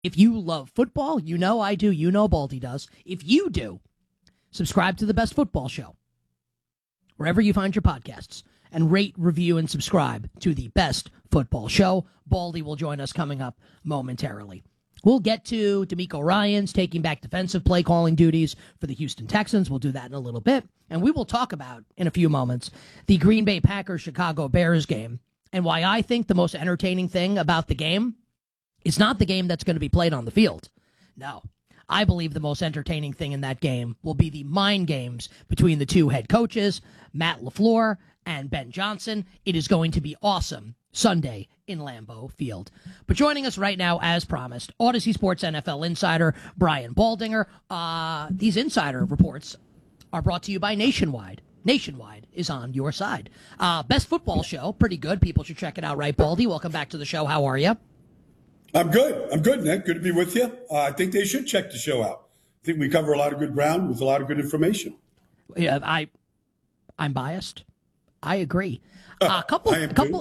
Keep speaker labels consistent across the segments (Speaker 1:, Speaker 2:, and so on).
Speaker 1: If you love football, you know I do, you know Baldy does. If you do, subscribe to the Best Football Show, wherever you find your podcasts, and rate, review, and subscribe to the Best Football Show. Baldy will join us coming up momentarily. We'll get to D'Amico Ryans taking back defensive play calling duties for the Houston Texans. We'll do that in a little bit. And we will talk about, in a few moments, the Green Bay Packers-Chicago Bears game and why I think the most entertaining thing about the game is not the game that's going to be played on the field. No. I believe the most entertaining thing in that game will be the mind games between the two head coaches, Matt LaFleur and Ben Johnson. It is going to be awesome Sunday in Lambeau Field. But joining us right now, as promised, Odyssey Sports NFL insider Brian Baldinger. These insider reports are brought to you by Nationwide. Nationwide is on your side. Best Football Show, pretty good. People should check it out, right, Baldy? Welcome back to the show. How are you?
Speaker 2: I'm good, Nick. Good to be with you. I think they should check the show out. I think we cover a lot of good ground with a lot of good information.
Speaker 1: Yeah, I'm biased. I agree. A couple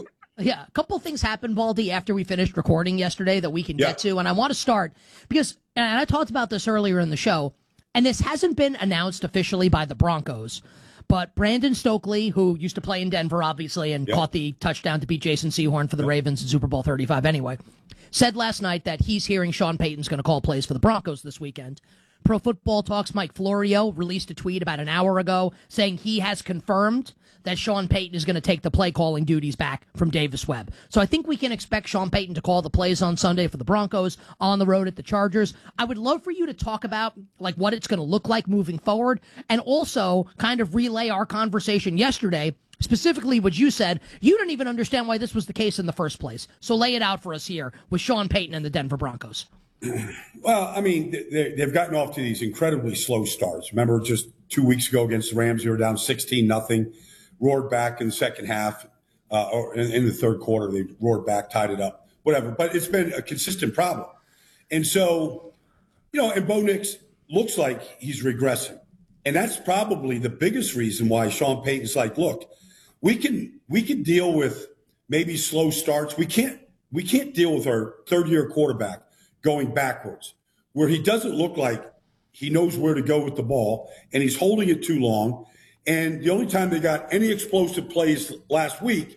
Speaker 1: things happened, Baldy, after we finished recording yesterday that we can get to, and I want to start because, and I talked about this earlier in the show, and this hasn't been announced officially by the Broncos, but Brandon Stokely, who used to play in Denver, obviously, and caught the touchdown to beat Jason Sehorn for the Ravens in Super Bowl 35 anyway, said last night that he's hearing Sean Payton's going to call plays for the Broncos this weekend. Pro Football Talk's Mike Florio released a tweet about an hour ago saying he has confirmed that Sean Payton is going to take the play calling duties back from Davis Webb. So I think we can expect Sean Payton to call the plays on Sunday for the Broncos on the road at the Chargers. I would love for you to talk about like what it's going to look like moving forward and also kind of relay our conversation yesterday, specifically what you said. You didn't even understand why this was the case in the first place. So lay it out for us here with Sean Payton and the Denver Broncos.
Speaker 2: Well, I mean, they've gotten off to these incredibly slow starts. Remember just 2 weeks ago against the Rams, they were down 16-0, roared back in the second half, or in the third quarter, they roared back, tied it up, whatever. But it's been a consistent problem. And so, and Bo Nix looks like he's regressing. And that's probably the biggest reason why Sean Payton's like, look, we can deal with maybe slow starts. We can't deal with our third-year quarterback going backwards, where he doesn't look like he knows where to go with the ball, and he's holding it too long. And the only time they got any explosive plays last week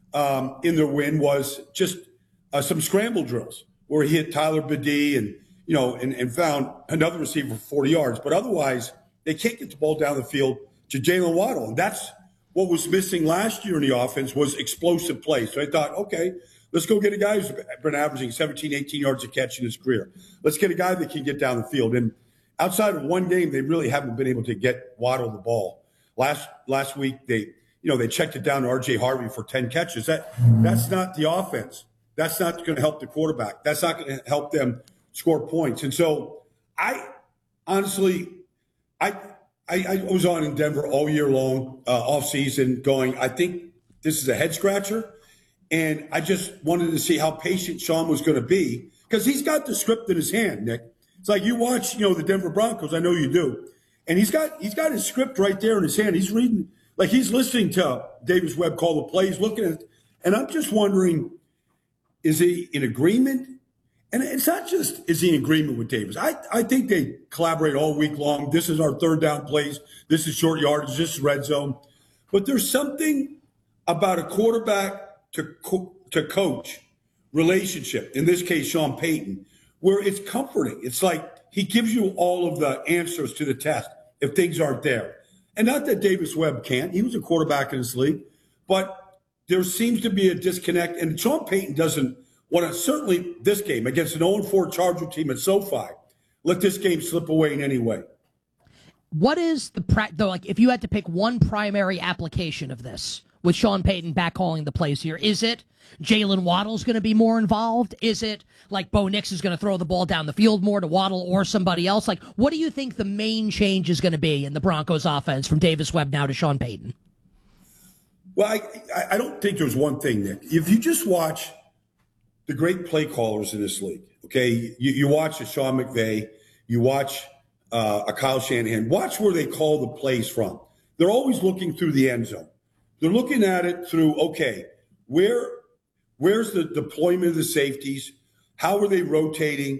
Speaker 2: in their win was just some scramble drills where he hit Tyler Badie and found another receiver for 40 yards. But otherwise, they can't get the ball down the field to Jalen Waddle. And that's what was missing last year in the offense was explosive plays. So I thought, okay, let's go get a guy who's been averaging 17, 18 yards a catch in his career. Let's get a guy that can get down the field. And outside of one game, they really haven't been able to get Waddle the ball. Last week, they checked it down to R.J. Harvey for 10 catches. That's not the offense. That's not going to help the quarterback. That's not going to help them score points. And so I honestly was on in Denver all year long, off season, going, I think this is a head scratcher. And I just wanted to see how patient Sean was going to be because he's got the script in his hand, Nick. It's like you watch, the Denver Broncos. I know you do. And he's got his script right there in his hand. He's reading, like he's listening to Davis Webb call the plays, looking at it. And I'm just wondering, is he in agreement? And it's not just is he in agreement with Davis. I think they collaborate all week long. This is our third down plays. This is short yardage. This is red zone. But there's something about a quarterback to coach relationship, in this case, Sean Payton, where it's comforting. It's like he gives you all of the answers to the test if things aren't there. And not that Davis Webb can't. He was a quarterback in this league. But there seems to be a disconnect. And Sean Payton doesn't want to, certainly this game against an 0-4 Charger team at SoFi, let this game slip away in any way.
Speaker 1: What is if you had to pick one primary application of this with Sean Payton back calling the plays here, is it Jalen Waddle's going to be more involved? Is it like Bo Nix is going to throw the ball down the field more to Waddle or somebody else? Like, what do you think the main change is going to be in the Broncos offense from Davis Webb now to Sean Payton?
Speaker 2: Well, I don't think there's one thing, Nick. If you just watch the great play callers in this league, okay, you watch a Sean McVay, you watch a Kyle Shanahan, watch where they call the plays from. They're always looking through the end zone. They're looking at it through, okay, where's the deployment of the safeties? How are they rotating?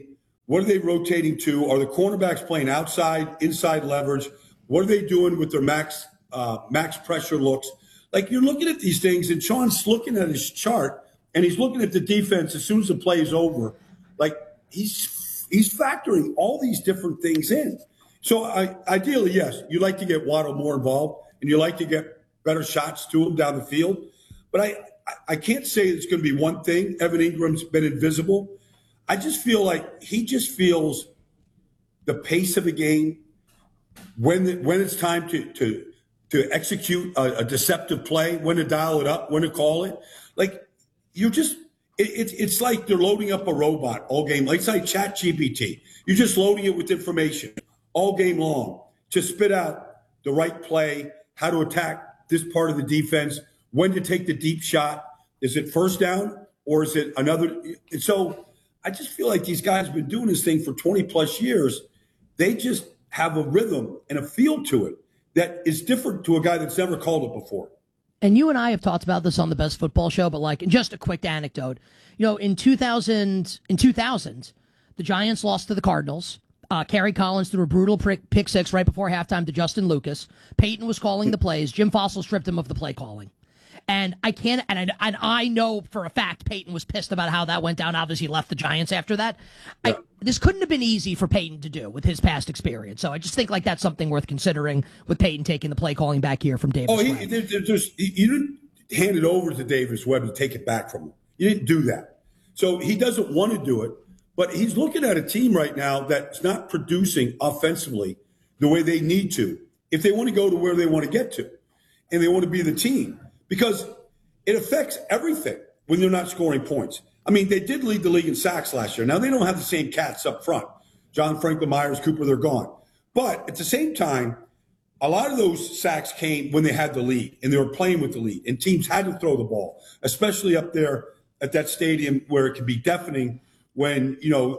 Speaker 2: What are they rotating to? Are the cornerbacks playing outside, inside leverage? What are they doing with their max pressure looks? Like, you're looking at these things, and Sean's looking at his chart, and he's looking at the defense as soon as the play is over. Like, he's factoring all these different things in. So ideally, yes, you like to get Waddle more involved, and you like to get better shots to him down the field. But I can't say it's going to be one thing. Evan Ingram's been invisible. I just feel like he just feels the pace of a game, when it's time to execute a deceptive play, when to dial it up, when to call it. Like, you're just it's like they're loading up a robot all game. Like, it's like ChatGPT. You're just loading it with information all game long to spit out the right play, how to attack this part of the defense, when to take the deep shot. Is it first down or is it another? And so I just feel like these guys have been doing this thing for 20 plus years. They just have a rhythm and a feel to it that is different to a guy that's never called it before.
Speaker 1: And you and I have talked about this on the Best Football Show, but like, just a quick anecdote. You know, in 2000, the Giants lost to the Cardinals. Kerry Collins threw a brutal pick six right before halftime to Justin Lucas. Peyton was calling the plays. Jim Fossil stripped him of the play calling. And I know for a fact Peyton was pissed about how that went down. Obviously, he left the Giants after that. Yeah. This couldn't have been easy for Peyton to do with his past experience. So I just think like that's something worth considering with Peyton taking the play calling back here from Davis Webb.
Speaker 2: You didn't hand it over to Davis Webb to take it back from him. You didn't do that. So he doesn't want to do it. But he's looking at a team right now that's not producing offensively the way they need to if they want to go to where they want to get to and they want to be the team, because it affects everything when they're not scoring points. I mean, they did lead the league in sacks last year. Now, they don't have the same cats up front. John Franklin, Myers, Cooper, they're gone. But at the same time, a lot of those sacks came when they had the lead and they were playing with the lead, and teams had to throw the ball, especially up there at that stadium where it can be deafening when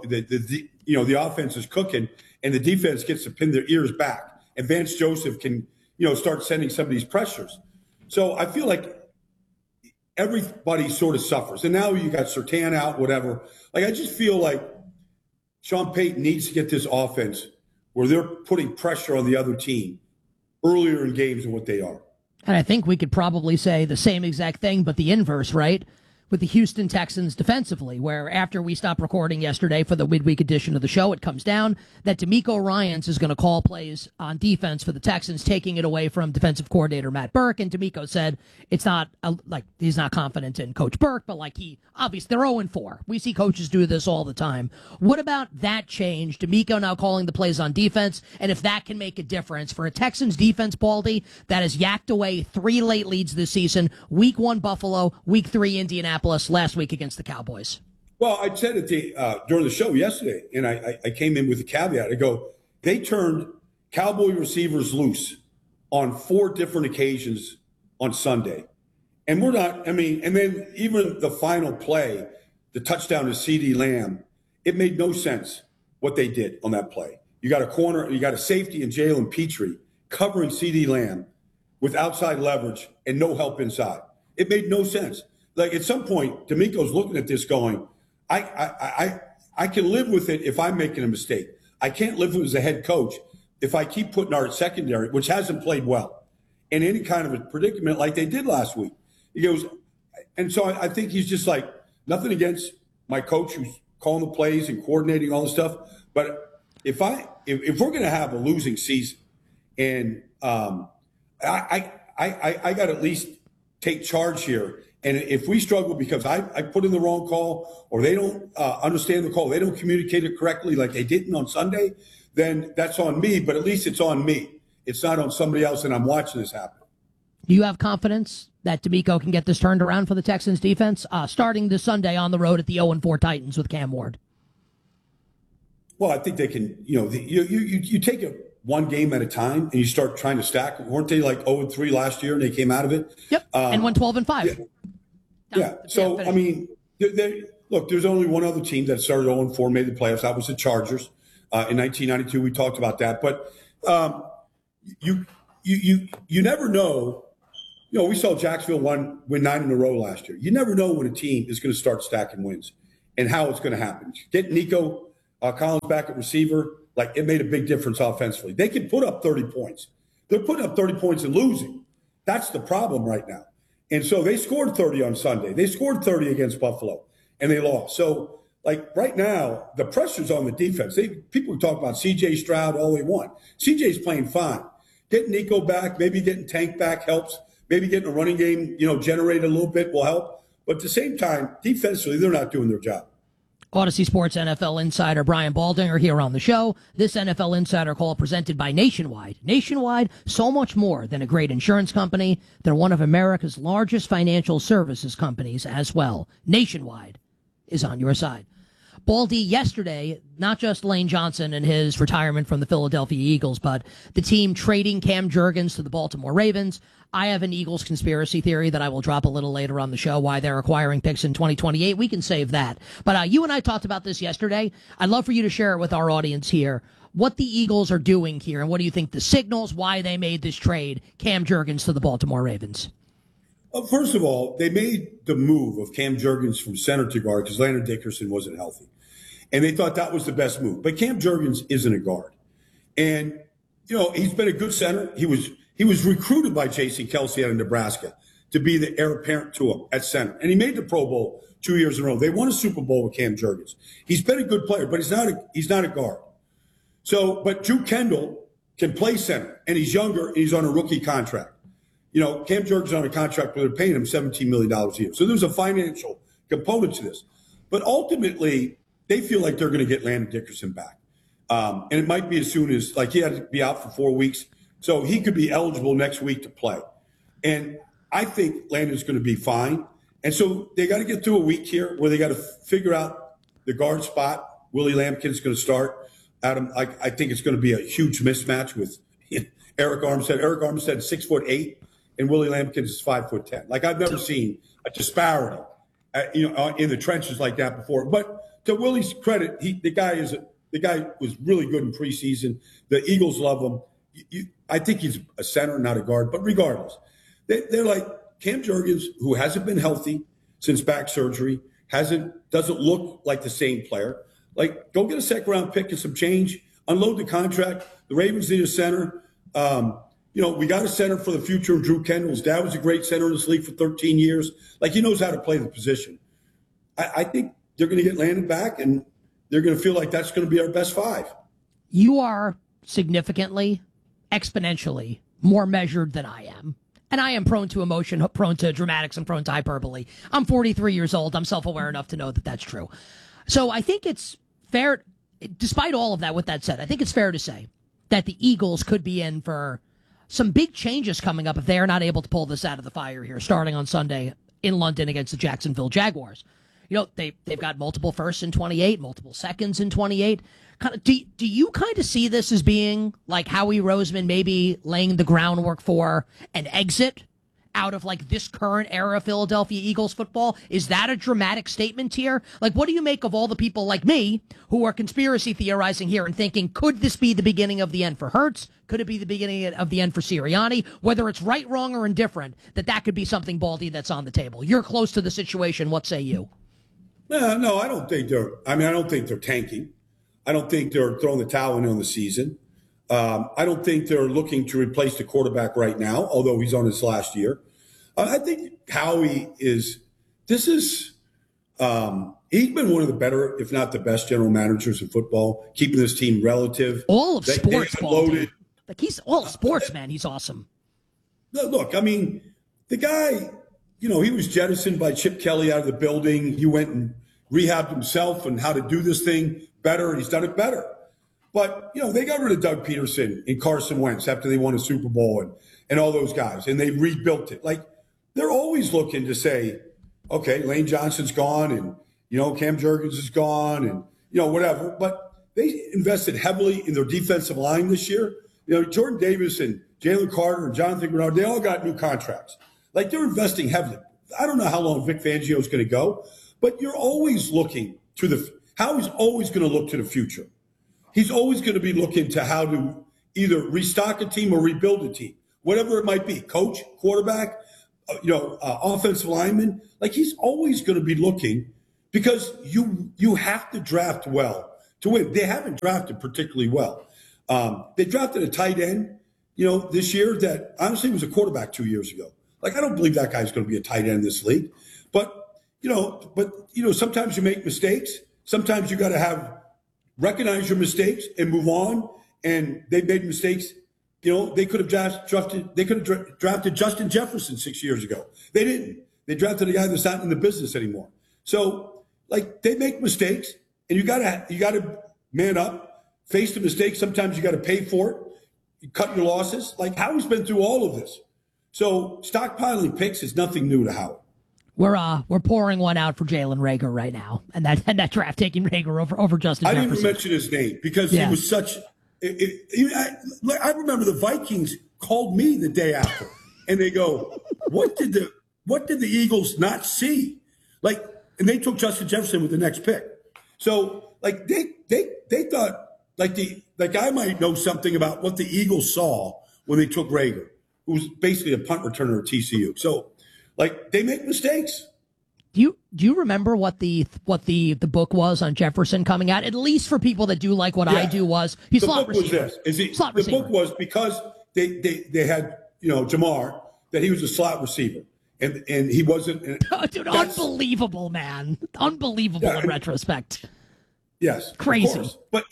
Speaker 2: the offense is cooking and the defense gets to pin their ears back, and Vance Joseph can start sending some of these pressures. So I feel like everybody sort of suffers, and now you got Surtain out, whatever. Like, I just feel like Sean Payton needs to get this offense where they're putting pressure on the other team earlier in games than what they are.
Speaker 1: And I think we could probably say the same exact thing, but the inverse, right? With the Houston Texans defensively, where after we stopped recording yesterday for the midweek edition of the show, it comes down that DeMeco Ryans is going to call plays on defense for the Texans, taking it away from defensive coordinator Matt Burke. And DeMeco said it's not like he's not confident in Coach Burke, but like obviously they're 0-4. We see coaches do this all the time. What about that change? DeMeco now calling the plays on defense, and if that can make a difference for a Texans defense, Baldy, that has yacked away 3 late leads this season. Week 1 Buffalo, Week 3 Indianapolis, last week against the Cowboys.
Speaker 2: Well, I said it during the show yesterday, and I came in with a caveat. I go, they turned Cowboy receivers loose on 4 different occasions on Sunday. And we're not, and then even the final play, the touchdown to CeeDee Lamb, it made no sense what they did on that play. You got a corner, you got a safety in Jalen Petrie covering CeeDee Lamb with outside leverage and no help inside. It made no sense. Like, at some point, DeMeco's looking at this going, I can live with it if I'm making a mistake. I can't live with it as a head coach if I keep putting our secondary, which hasn't played well, in any kind of a predicament like they did last week. He goes, and so I think he's just like, nothing against my coach who's calling the plays and coordinating all this stuff, but if we're going to have a losing season, and I got to at least take charge here. And if we struggle because I put in the wrong call, or they don't understand the call, they don't communicate it correctly like they didn't on Sunday, then that's on me. But at least it's on me. It's not on somebody else, and I'm watching this happen.
Speaker 1: Do you have confidence that DeMeco can get this turned around for the Texans defense, starting this Sunday on the road at the 0-4 Titans with Cam Ward?
Speaker 2: Well, I think they can. You take it one game at a time, and you start trying to stack. Weren't they like 0-3 last year, and they came out of it?
Speaker 1: Yep, and won 12-5.
Speaker 2: Yeah. So, I mean, look, there's only one other team that started 0-4, made the playoffs. That was the Chargers in 1992. We talked about that. But you never know. We saw Jacksonville win 9 in a row last year. You never know when a team is going to start stacking wins and how it's going to happen. Get Nico Collins back at receiver, like it made a big difference offensively. They can put up 30 points. They're putting up 30 points and losing. That's the problem right now. And so they scored 30 on Sunday. They scored 30 against Buffalo, and they lost. So, like right now, the pressure's on the defense. People talk about C.J. Stroud all they want. C.J.'s playing fine. Getting Nico back, maybe getting Tank back helps. Maybe getting a running game, generated a little bit will help. But at the same time, defensively, they're not doing their job.
Speaker 1: Odyssey Sports NFL insider Brian Baldinger here on the show. This NFL Insider Call presented by Nationwide. Nationwide, so much more than a great insurance company. They're one of America's largest financial services companies as well. Nationwide is on your side. Baldy, yesterday, not just Lane Johnson and his retirement from the Philadelphia Eagles, but the team trading Cam Jurgens to the Baltimore Ravens. I have an Eagles conspiracy theory that I will drop a little later on the show, why they're acquiring picks in 2028. We can save that. But you and I talked about this yesterday. I'd love for you to share it with our audience here, what the Eagles are doing here, and what do you think the signals, why they made this trade, Cam Jurgens to the Baltimore Ravens?
Speaker 2: Well, first of all, they made the move of Cam Jurgens from center to guard because Landon Dickerson wasn't healthy. And they thought that was the best move. But Cam Jurgens isn't a guard. And, he's been a good center. He was recruited by Jason Kelsey out of Nebraska to be the heir apparent to him at center. And he made the Pro Bowl 2 years in a row. They won a Super Bowl with Cam Jurgens. He's been a good player, but he's not a guard. So, but Drew Kendall can play center, and he's younger, and he's on a rookie contract. Cam Jurgens is on a contract where they're paying him $17 million a year. So there's a financial component to this. But ultimately, they feel like they're going to get Landon Dickerson back. And it might be as soon as, he had to be out for 4 weeks. So he could be eligible next week to play. And I think Landon's going to be fine. And so they got to get through a week here where they got to figure out the guard spot. Willie Lampkin's going to start. Adam, I think it's going to be a huge mismatch with Eric Armstead. Eric Armstead is 6'8", and Willie Lampkin is 5'10". I've never seen a disparity, in the trenches like that before. But to Willie's credit, the guy was really good in preseason. The Eagles love him. I think he's a center, not a guard. But regardless, they're like Cam Jurgens, who hasn't been healthy since back surgery, doesn't look like the same player. Go get a second-round pick and some change, unload the contract. The Ravens need a center. We got a center for the future of Drew Kendall. His dad was a great center in this league for 13 years. He knows how to play the position. I think they're going to get Landon back, and they're going to feel like that's going to be our best five.
Speaker 1: You are significantly, exponentially more measured than I am. And I am prone to emotion, prone to dramatics, and prone to hyperbole. I'm 43 years old. I'm self-aware enough to know that that's true. So I think it's fair, despite all of that, with that said, I think it's fair to say that the Eagles could be in for some big changes coming up if they are not able to pull this out of the fire here, starting on Sunday in London against the Jacksonville Jaguars. They've got multiple firsts in 28, multiple seconds in 28. Do you kind of see this as being like Howie Roseman maybe laying the groundwork for an exit out of this current era of Philadelphia Eagles football? Is that a dramatic statement here? What do you make of all the people like me who are conspiracy theorizing here and thinking, could this be the beginning of the end for Hurts? Could it be the beginning of the end for Sirianni? Whether it's right, wrong, or indifferent, that could be something, Baldy, that's on the table. You're close to the situation. What say you?
Speaker 2: No, I don't think I don't think they're tanking. I don't think they're throwing the towel in on the season. I don't think they're looking to replace the quarterback right now, although he's on his last year. I think Howie he's been one of the better, if not the best general managers in football, keeping this team relative.
Speaker 1: All of sports, loaded. He's all sports, man. He's awesome.
Speaker 2: Look, the guy, he was jettisoned by Chip Kelly out of the building. He went and rehabbed himself and how to do this thing better, and he's done it better. But, they got rid of Doug Peterson and Carson Wentz after they won a Super Bowl and all those guys, and they rebuilt it. They're always looking to say, okay, Lane Johnson's gone, and, Cam Jurgens is gone, and, whatever. But they invested heavily in their defensive line this year. Jordan Davis and Jalen Carter and Jonathan Bernard, they all got new contracts. They're investing heavily. I don't know how long Vic Fangio is going to go, but you're always looking to Howie's always going to look to the future. He's always going to be looking to how to either restock a team or rebuild a team, whatever it might be, coach, quarterback, offensive lineman. He's always going to be looking because you have to draft well to win. They haven't drafted particularly well. They drafted a tight end, this year that honestly was a quarterback 2 years ago. Like, I don't believe that guy's going to be a tight end in this league. But sometimes you make mistakes. Sometimes you got to recognize your mistakes and move on. And they made mistakes. They could have drafted Justin Jefferson 6 years ago. They didn't. They drafted a guy that's not in the business anymore. So, they make mistakes, and you gotta man up, face the mistakes. Sometimes you got to pay for it. You cut your losses. Like, Howie's been through all of this. So stockpiling picks is nothing new to Howie.
Speaker 1: We're pouring one out for Jalen Reagor right now, and that draft taking Reagor over Justin Jefferson.
Speaker 2: I didn't even mention his name because he was such. I remember the Vikings called me the day after, and they go, "What did the Eagles not see?" And they took Justin Jefferson with the next pick. So they thought I might know something about what the Eagles saw when they took Reagor, who was basically a punt returner at TCU. So they make mistakes.
Speaker 1: Do you remember what the book was on Jefferson coming out? At least for people that do like what I do, was he's slot receiver.
Speaker 2: The book was because they had Jamar, that he was a slot receiver. And he wasn't.
Speaker 1: Dude, unbelievable, man. Unbelievable in retrospect.
Speaker 2: Yes.
Speaker 1: Crazy.
Speaker 2: But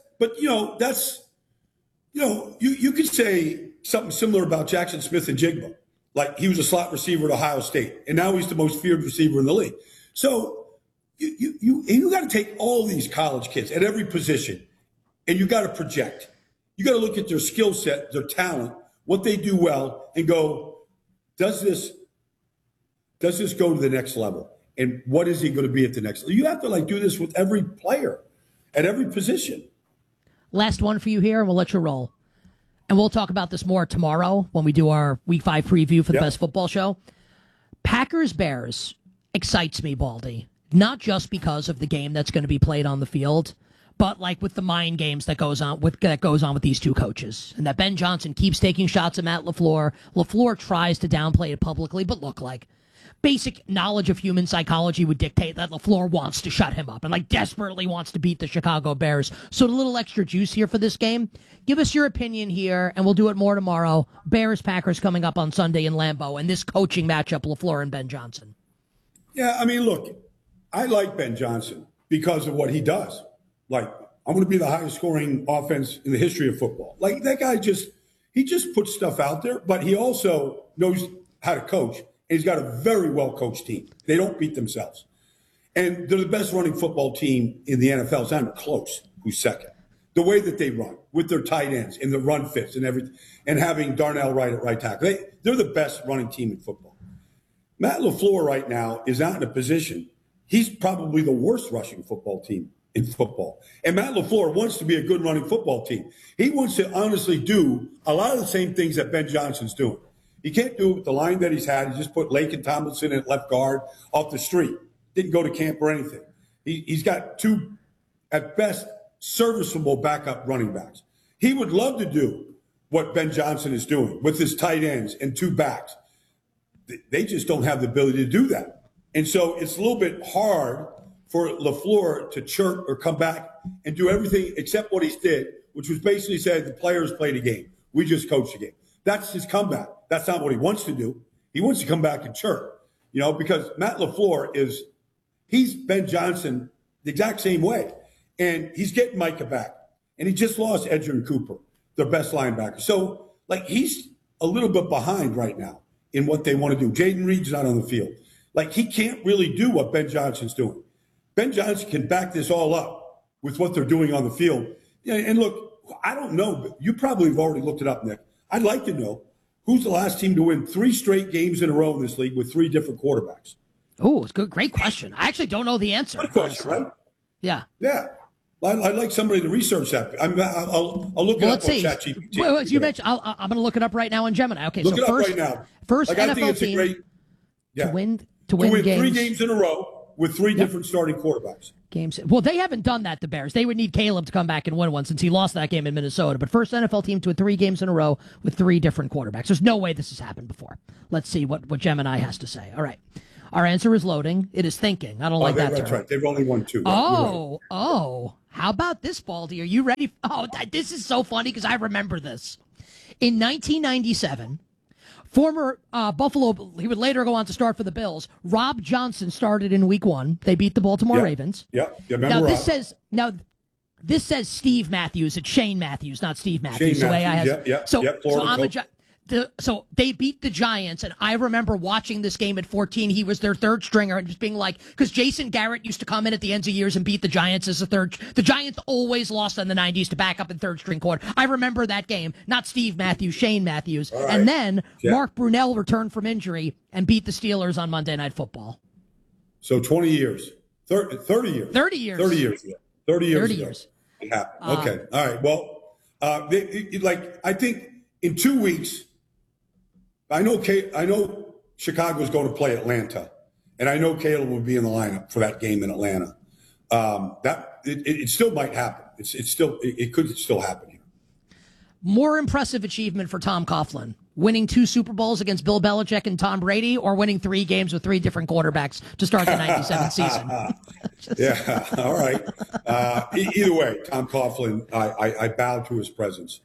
Speaker 2: you could say something similar about Jackson Smith-Njigba. Like, he was a slot receiver at Ohio State, and now he's the most feared receiver in the league. So you got to take all these college kids at every position, and you got to project. You got to look at their skill set, their talent, what they do well, and go, does this go to the next level? And what is he going to be at the next level? You have to do this with every player at every position.
Speaker 1: Last one for you here, and we'll let you roll. And we'll talk about this more tomorrow when we do our Week 5 preview for the Best Football Show. Packers-Bears excites me, Baldy. Not just because of the game that's going to be played on the field, but with the mind games that goes on with these two coaches. And that Ben Johnson keeps taking shots at Matt LaFleur. LaFleur tries to downplay it publicly, but basic knowledge of human psychology would dictate that LaFleur wants to shut him up and desperately wants to beat the Chicago Bears. So a little extra juice here for this game. Give us your opinion here, and we'll do it more tomorrow. Bears-Packers coming up on Sunday in Lambeau, and this coaching matchup, LaFleur and Ben Johnson.
Speaker 2: Yeah, look, I like Ben Johnson because of what he does. I'm going to be the highest scoring offense in the history of football. That guy he just puts stuff out there, but he also knows how to coach. And he's got a very well-coached team. They don't beat themselves. And they're the best running football team in the NFL. It's not even close who's second. The way that they run with their tight ends and the run fits and everything, and having Darnell Wright at right tackle. They're the best running team in football. Matt LaFleur right now is not in a position. He's probably the worst rushing football team in football. And Matt LaFleur wants to be a good running football team. He wants to honestly do a lot of the same things that Ben Johnson's doing. He can't do it with the line that he's had. He just put Laken Tomlinson at left guard off the street. Didn't go to camp or anything. He's got two, at best, serviceable backup running backs. He would love to do what Ben Johnson is doing with his tight ends and two backs. They just don't have the ability to do that. And so it's a little bit hard for LaFleur to chirp or come back and do everything except what he did, which was basically say the players played a game. We just coached a game. That's his comeback. That's not what he wants to do. He wants to come back and chirp, because Matt LaFleur he's Ben Johnson the exact same way. And he's getting Micah back. And he just lost Edgerrin Cooper, their best linebacker. So, he's a little bit behind right now in what they want to do. Jaden Reed's not on the field. He can't really do what Ben Johnson's doing. Ben Johnson can back this all up with what they're doing on the field. And look, I don't know, but you probably have already looked it up, Nick. I'd like to know who's the last team to win 3 straight games in a row in this league with 3 different quarterbacks.
Speaker 1: Oh, it's good. Great question. I actually don't know the answer.
Speaker 2: Good question, right?
Speaker 1: Yeah.
Speaker 2: Yeah. I'd like somebody to research that. I'll look it up on ChatGPT.
Speaker 1: Well, you mentioned, I'm going to look it up right now in Gemini. Okay,
Speaker 2: look
Speaker 1: so
Speaker 2: it
Speaker 1: first,
Speaker 2: up right now.
Speaker 1: First
Speaker 2: I
Speaker 1: NFL
Speaker 2: think it's
Speaker 1: team
Speaker 2: a great,
Speaker 1: to win
Speaker 2: games.
Speaker 1: 3
Speaker 2: games in a row with 3 different starting quarterbacks.
Speaker 1: Well, they haven't done that, the Bears. They would need Caleb to come back and win one since he lost that game in Minnesota. But first NFL team to win 3 games in a row with 3 different quarterbacks. There's no way this has happened before. Let's see what Gemini has to say. All right. Our answer is loading. It is thinking. I don't like that
Speaker 2: That's
Speaker 1: term.
Speaker 2: right. They've only won 2.
Speaker 1: Oh. How about this, Baldy? Are you ready? Oh, this is so funny because I remember this. In 1997, former Buffalo, he would later go on to start for the Bills, Rob Johnson started in week 1. They beat the Baltimore Ravens.
Speaker 2: Yeah.
Speaker 1: Now, this says Steve Matthews. It's Shane Matthews, not Steve Matthews.
Speaker 2: Shane
Speaker 1: the way
Speaker 2: Matthews,
Speaker 1: So they beat the Giants, and I remember watching this game at 14. He was their third stringer, and just being like, because Jason Garrett used to come in at the ends of years and beat the Giants as a third. The Giants always lost in the 90s to back up in third string quarter. I remember that game. Not Steve Matthews, Shane Matthews. Right. And then Mark Brunell returned from injury and beat the Steelers on Monday Night Football.
Speaker 2: So 20 years. 30 years.
Speaker 1: 30 years.
Speaker 2: 30 years. 30 years.
Speaker 1: 30
Speaker 2: ago.
Speaker 1: years.
Speaker 2: It happened. Okay. All right. Well, I think in 2 weeks, I know Chicago's going to play Atlanta, and I know Caleb will be in the lineup for that game in Atlanta. It still might happen. It could still happen here.
Speaker 1: More impressive achievement for Tom Coughlin: winning 2 Super Bowls against Bill Belichick and Tom Brady, or winning 3 games with 3 different quarterbacks to start the 97 season.
Speaker 2: Yeah. All right. Either way, Tom Coughlin, I bow to his presence.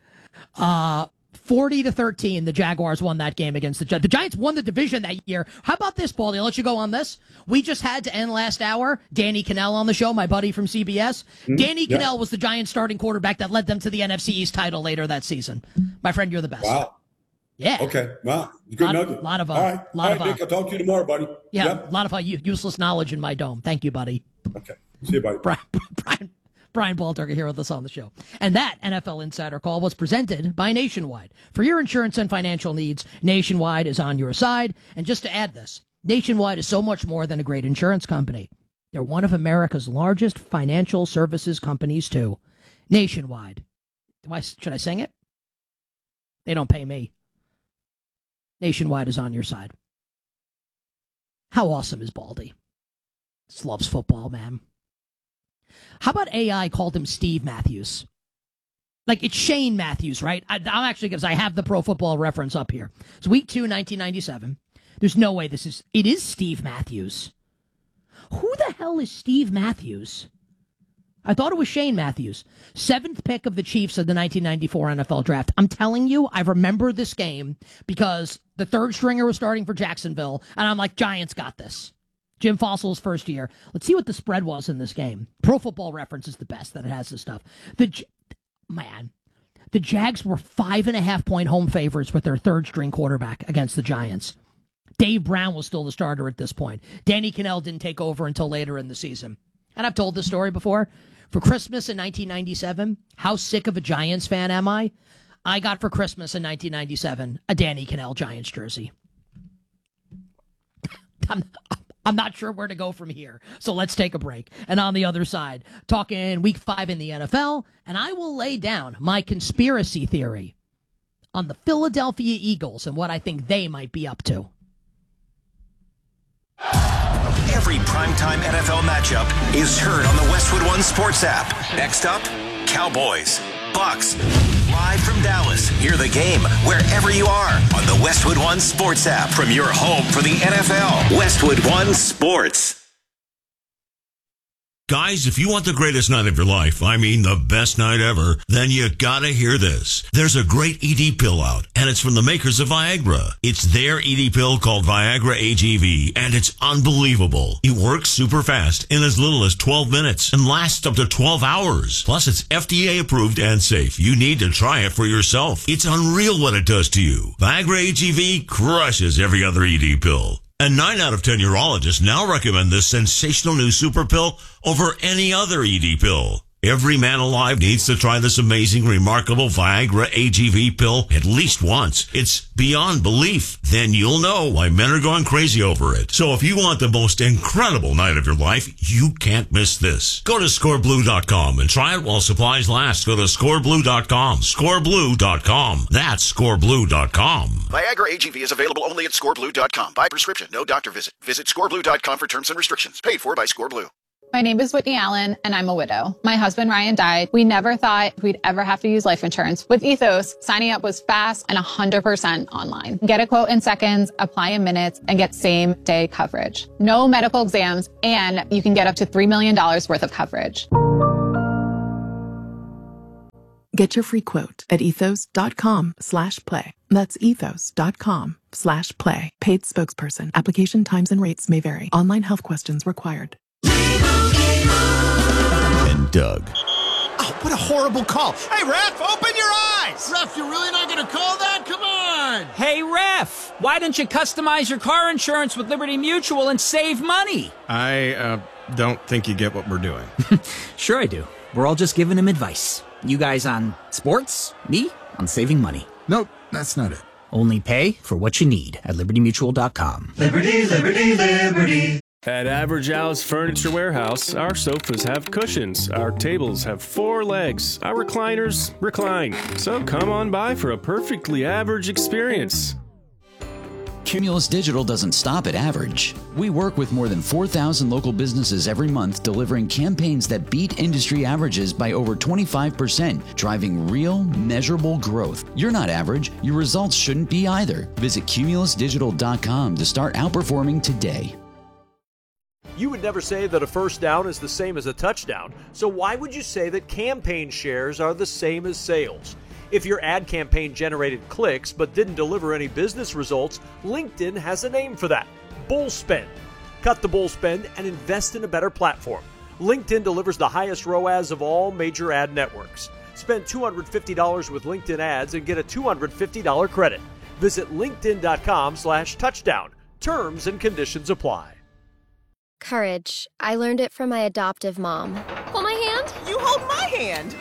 Speaker 1: 40-13, the Jaguars won that game against the Giants. The Giants won the division that year. How about this, Baldy? I'll let you go on this. We just had to end last hour. Danny Kanell on the show, my buddy from CBS. Danny Kanell was the Giants starting quarterback that led them to the NFC East title later that season. My friend, you're the best.
Speaker 2: Wow.
Speaker 1: Yeah.
Speaker 2: Okay. Wow. Good nugget.
Speaker 1: All
Speaker 2: right, Nick, I'll talk to you tomorrow, buddy.
Speaker 1: Yeah. A lot of useless knowledge in my dome. Thank you, buddy.
Speaker 2: Okay. See you, buddy.
Speaker 1: Brian Baldinger here with us on the show. And that NFL Insider Call was presented by Nationwide. For your insurance and financial needs, Nationwide is on your side. And just to add this, Nationwide is so much more than a great insurance company. They're one of America's largest financial services companies, too. Nationwide. Should I sing it? They don't pay me. Nationwide is on your side. How awesome is Baldy? Just loves football, man. How about AI called him Steve Matthews? Like, it's Shane Matthews, right? I'm actually, because I have the Pro Football Reference up here. It's week 2, 1997. There's no way it is Steve Matthews. Who the hell is Steve Matthews? I thought it was Shane Matthews. 7th pick of the Chiefs of the 1994 NFL Draft. I'm telling you, I remember this game because the third stringer was starting for Jacksonville, and I'm like, Giants got this. Jim Fossil's first year. Let's see what the spread was in this game. Pro Football Reference is the best that it has this stuff. The Jags were 5.5-point home favorites with their third string quarterback against the Giants. Dave Brown was still the starter at this point. Danny Kanell didn't take over until later in the season. And I've told this story before. For Christmas in 1997, how sick of a Giants fan am I? I got for Christmas in 1997 a Danny Kanell Giants jersey. I'm not sure where to go from here, so let's take a break. And on the other side, talking week 5 in the NFL, and I will lay down my conspiracy theory on the Philadelphia Eagles and what I think they might be up to.
Speaker 3: Every primetime NFL matchup is heard on the Westwood One Sports app. Next up, Cowboys, Bucks. Live from Dallas, hear the game wherever you are on the Westwood One Sports app from your home for the NFL. Westwood One Sports.
Speaker 4: Guys, if you want the greatest night of your life, I mean the best night ever, then you gotta hear this. There's a great ED pill out, and it's from the makers of Viagra. It's their ED pill called Viagra AGV, and it's unbelievable. It works super fast in as little as 12 minutes and lasts up to 12 hours. Plus, it's FDA approved and safe. You need to try it for yourself. It's unreal what it does to you. Viagra AGV crushes every other ED pill. And 9 out of 10 urologists now recommend this sensational new super pill over any other ED pill. Every man alive needs to try this amazing, remarkable Viagra AGV pill at least once. It's beyond belief. Then you'll know why men are going crazy over it. So if you want the most incredible night of your life, you can't miss this. Go to scoreblue.com and try it while supplies last. Go to scoreblue.com. Scoreblue.com. That's scoreblue.com.
Speaker 5: Viagra AGV is available only at scoreblue.com. By prescription, no doctor visit. Visit scoreblue.com for terms and restrictions. Paid for by Scoreblue.
Speaker 6: My name is Whitney Allen, and I'm a widow. My husband, Ryan, died. We never thought we'd ever have to use life insurance. With Ethos, signing up was fast and 100% online. Get a quote in seconds, apply in minutes, and get same-day coverage. No medical exams, and you can get up to $3 million worth of coverage.
Speaker 7: Get your free quote at ethos.com/play. That's ethos.com/play. Paid spokesperson. Application times and rates may vary. Online health questions required.
Speaker 8: And Doug.
Speaker 9: Oh, what a horrible call. Hey, ref, open your eyes.
Speaker 10: Ref, you're really not going to call that? Come on.
Speaker 11: Hey, ref, why don't you customize your car insurance with Liberty Mutual and save money?
Speaker 12: I don't think you get what we're doing.
Speaker 11: Sure I do. We're all just giving him advice. You guys on sports, me on saving money.
Speaker 10: Nope, that's not it.
Speaker 11: Only pay for what you need at libertymutual.com.
Speaker 13: Liberty, liberty, liberty.
Speaker 14: At Average Al's Furniture Warehouse, our sofas have cushions, our tables have 4 legs, our recliners recline. So come on by for a perfectly average experience.
Speaker 15: Cumulus Digital doesn't stop at average. We work with more than 4,000 local businesses every month, delivering campaigns that beat industry averages by over 25%, driving real, measurable growth. You're not average. Your results shouldn't be either. Visit cumulusdigital.com to start outperforming today.
Speaker 16: You would never say that a first down is the same as a touchdown, so why would you say that campaign shares are the same as sales? If your ad campaign generated clicks but didn't deliver any business results, LinkedIn has a name for that: bull spend. Cut the bull spend and invest in a better platform. LinkedIn delivers the highest ROAS of all major ad networks. Spend $250 with LinkedIn ads and get a $250 credit. Visit linkedin.com/touchdown. Terms and conditions apply.
Speaker 17: Courage. I learned it from my adoptive mom. Hold my hand.
Speaker 18: You hold my hand.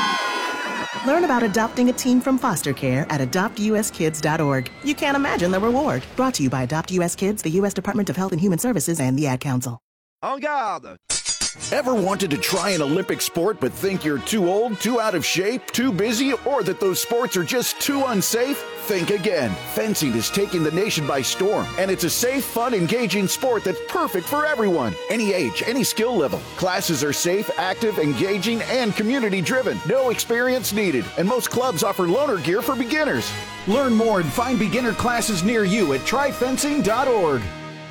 Speaker 19: Learn about adopting a teen from foster care at adoptuskids.org. You can't imagine the reward. Brought to you by Adopt US Kids, the U.S. Department of Health and Human Services, and the Ad Council.
Speaker 9: En garde.
Speaker 20: Ever wanted to try an Olympic sport but think you're too old, too out of shape, too busy, or that those sports are just too unsafe? Think again. Fencing is taking the nation by storm, and it's a safe, fun, engaging sport that's perfect for everyone. Any age, any skill level. Classes are safe, active, engaging, and community-driven. No experience needed, and most clubs offer loaner gear for beginners. Learn more and find beginner classes near you at tryfencing.org.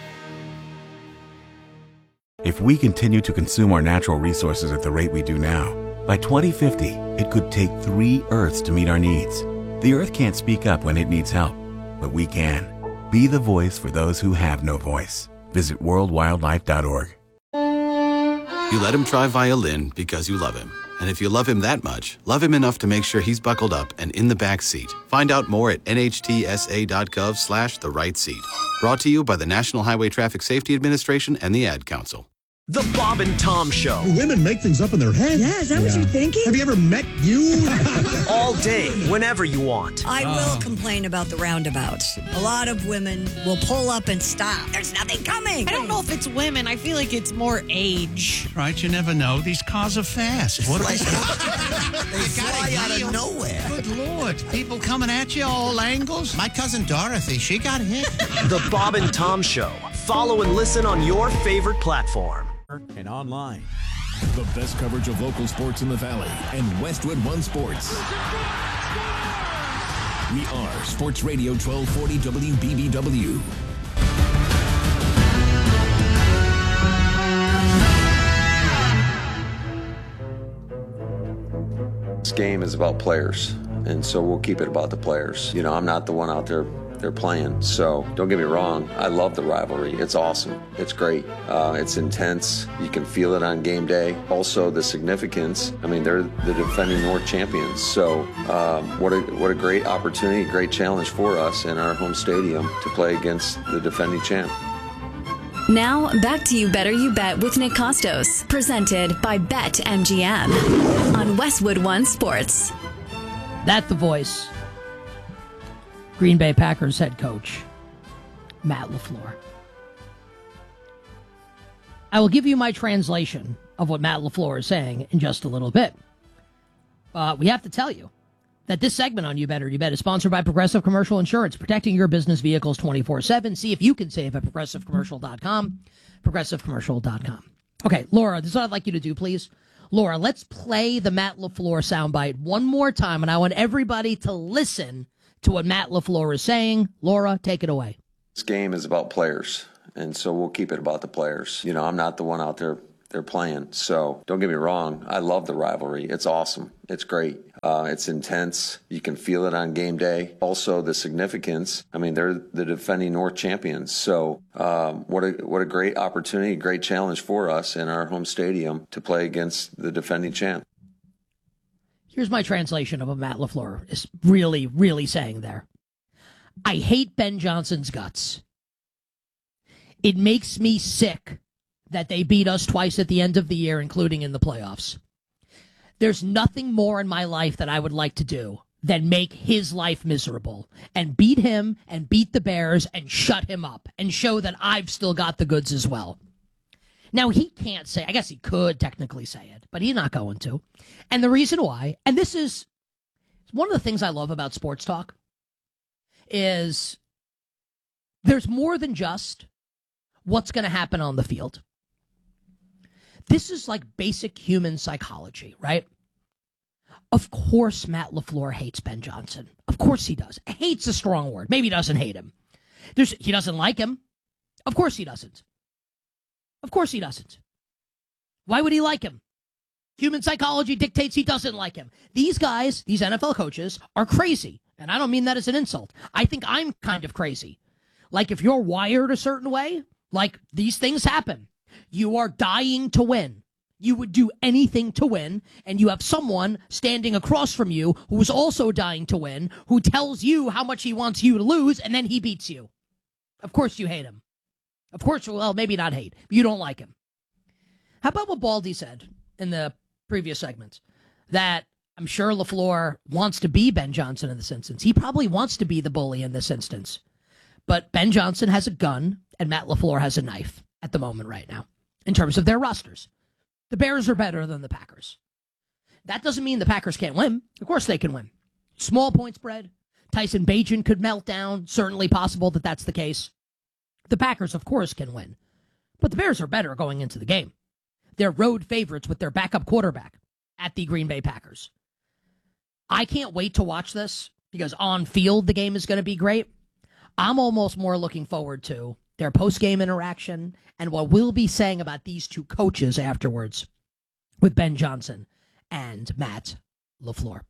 Speaker 8: If we continue to consume our natural resources at the rate we do now, by 2050, it could take 3 Earths to meet our needs. The Earth can't speak up when it needs help, but we can. Be the voice for those who have no voice. Visit worldwildlife.org.
Speaker 21: You let him try violin because you love him. And if you love him that much, love him enough to make sure he's buckled up and in the back seat. Find out more at nhtsa.gov/the right seat. Brought to you by the National Highway Traffic Safety Administration and the Ad Council.
Speaker 22: The Bob and Tom Show.
Speaker 23: Women make things up in their head.
Speaker 24: Yeah, is that what you're thinking?
Speaker 23: Have you ever met you?
Speaker 22: All day, whenever you want.
Speaker 24: I will complain about the roundabouts. A lot of women will pull up and stop. There's nothing coming.
Speaker 25: I don't know if it's women. I feel like it's more age.
Speaker 23: Right, you never know. These cars are fast. What are they
Speaker 9: fly out of nowhere.
Speaker 23: Good Lord. People coming at you all angles. My cousin Dorothy, she got hit.
Speaker 22: The Bob and Tom Show. Follow and listen on your favorite platform.
Speaker 26: And online. The best coverage of local sports in the Valley and Westwood One Sports. We are Sports Radio 1240 WBBW.
Speaker 27: This game is about players, and so we'll keep it about the players. You know, I'm not the one out there they're playing. So don't get me wrong, I love the rivalry. It's awesome. It's great. It's intense. You can feel it on game day. Also the significance. I mean, they're the defending North champions. So what a great opportunity, great challenge for us in our home stadium to play against the defending champ.
Speaker 28: Now, back to You Better You Bet with Nick Costos, presented by BetMGM on Westwood One Sports.
Speaker 1: That the voice. Green Bay Packers head coach, Matt LaFleur. I will give you my translation of what Matt LaFleur is saying in just a little bit. We have to tell you that this segment on You Better You Bet is sponsored by Progressive Commercial Insurance, protecting your business vehicles 24/7. See if you can save at progressivecommercial.com, progressivecommercial.com. Okay, Laura, this is what I'd like you to do, please. Laura, let's play the Matt LaFleur soundbite one more time, and I want everybody to listen to what Matt LaFleur is saying. Laura, take it away.
Speaker 27: This game is about players, and so we'll keep it about the players. You know, I'm not the one out there they're playing, so don't get me wrong. I love the rivalry. It's awesome. It's great. It's intense. You can feel it on game day. Also, the significance. I mean, they're the defending North champions, so what a great opportunity, great challenge for us in our home stadium to play against the defending champ.
Speaker 1: Here's my translation of what Matt LaFleur is really, really saying there. I hate Ben Johnson's guts. It makes me sick that they beat us twice at the end of the year, including in the playoffs. There's nothing more in my life that I would like to do than make his life miserable and beat him and beat the Bears and shut him up and show that I've still got the goods as well. Now, he can't say, I guess he could technically say it, but he's not going to. And the reason why, and this is one of the things I love about sports talk, is there's more than just what's going to happen on the field. This is like basic human psychology, right? Of course Matt LaFleur hates Ben Johnson. Of course he does. Hate's a strong word. Maybe he doesn't hate him. He doesn't like him. Of course he doesn't. Of course he doesn't. Why would he like him? Human psychology dictates he doesn't like him. These guys, these NFL coaches, are crazy. And I don't mean that as an insult. I think I'm kind of crazy. Like, if you're wired a certain way, like, these things happen. You are dying to win. You would do anything to win, and you have someone standing across from you who is also dying to win, who tells you how much he wants you to lose, and then he beats you. Of course you hate him. Of course, well, maybe not hate. You don't like him. How about what Baldy said in the previous segments? That I'm sure LaFleur wants to be Ben Johnson in this instance. He probably wants to be the bully in this instance. But Ben Johnson has a gun, and Matt LaFleur has a knife at the moment right now, in terms of their rosters. The Bears are better than the Packers. That doesn't mean the Packers can't win. Of course they can win. Small point spread. Tyson Bagent could melt down. Certainly possible that that's the case. The Packers, of course, can win. But the Bears are better going into the game. They're road favorites with their backup quarterback at the Green Bay Packers. I can't wait to watch this because on field the game is going to be great. I'm almost more looking forward to their post-game interaction and what we'll be saying about these two coaches afterwards with Ben Johnson and Matt LaFleur.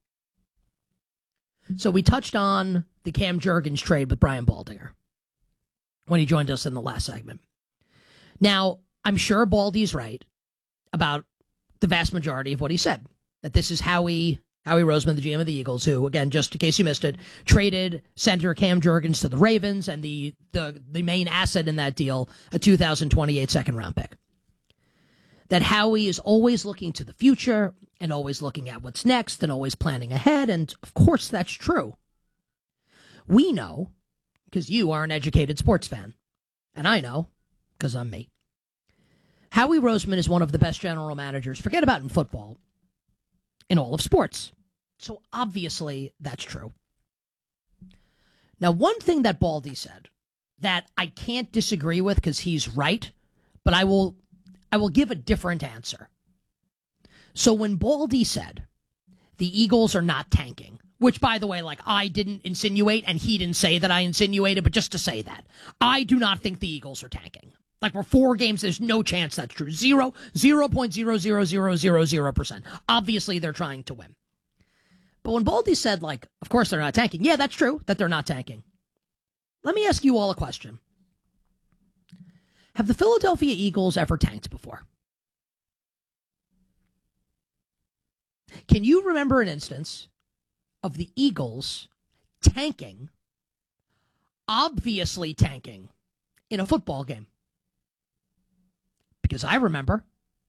Speaker 1: So we touched on the Cam Jurgens trade with Brian Baldinger when he joined us in the last segment. Now, I'm sure Baldy's right about the vast majority of what he said, that this is Howie Roseman, the GM of the Eagles, who, again, just in case you missed it, traded center Cam Jurgens to the Ravens, and the main asset in that deal, a 2028 second-round pick. That Howie is always looking to the future and always looking at what's next and always planning ahead, and of course that's true. We know, because you are an educated sports fan, and I know, because I'm me. Howie Roseman is one of the best general managers, forget about in football, in all of sports. So obviously that's true. Now, one thing that Baldy said that I can't disagree with because he's right, but I will give a different answer. So when Baldy said the Eagles are not tanking, which, by the way, like, I didn't insinuate and he didn't say that I insinuated, but just to say that, I do not think the Eagles are tanking. Like, we're 4 games, there's no chance that's true. 0.00000%. Obviously, they're trying to win. But when Baldy said, like, of course they're not tanking, yeah, that's true that they're not tanking. Let me ask you all a question. Have the Philadelphia Eagles ever tanked before? Can you remember an instance of the Eagles tanking, obviously tanking, in a football game? Because I remember